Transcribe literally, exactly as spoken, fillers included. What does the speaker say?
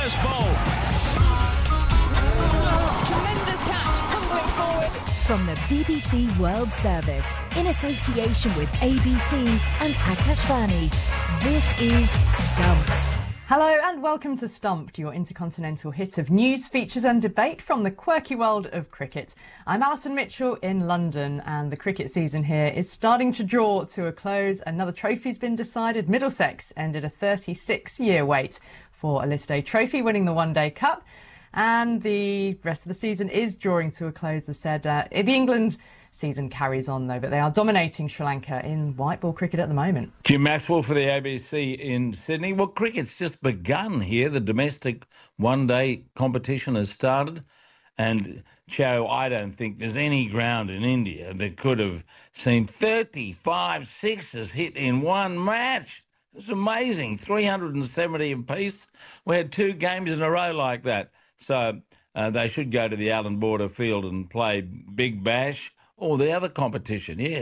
first bowl. Tremendous catch, tumbling forward. From the B B C World Service, in association with A B C and Akashvani, this is Stumped. Hello and welcome to Stumped, your intercontinental hit of news, features and debate from the quirky world of cricket. I'm Alison Mitchell in London, and the cricket season here is starting to draw to a close. Another trophy's been decided. Middlesex ended a thirty-six year wait for a List A trophy, winning the One Day Cup. And the rest of the season is drawing to a close, as said. Uh, the England season carries on, though, but they are dominating Sri Lanka in white ball cricket at the moment. Jim Maxwell for the A B C in Sydney. Well, cricket's just begun here. The domestic one-day competition has started. And, Joe, I don't think there's any ground in India that could have seen thirty-five sixes hit in one match. It's amazing. three hundred seventy apiece. We had two games in a row like that. So uh, they should go to the Allan Border Field and play Big Bash or the other competition, yeah.